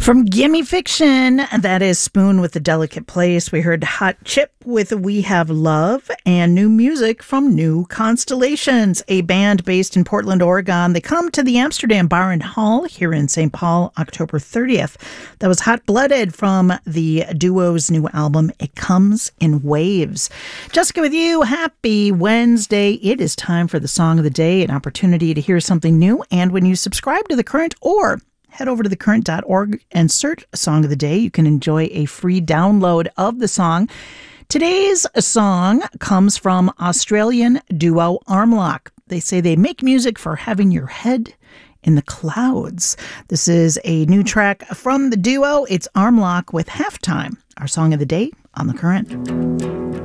From Gimme Fiction, that is Spoon with The Delicate Place. We heard Hot Chip with We Have Love and new music from New Constellations, a band based in Portland, Oregon. They come to the Amsterdam Bar and Hall here in St. Paul, October 30th. That was Hot Blooded from the duo's new album, It Comes in Waves. Jessica with you. Happy Wednesday. It is time for the Song of the Day, an opportunity to hear something new. And when you subscribe to The Current or head over to thecurrent.org and search Song of the Day, you can enjoy a free download of the song. Today's song comes from Australian duo Armlock. They say they make music for having your head in the clouds. This is a new track from the duo. It's Armlock with Halftime, our Song of the Day on The Current.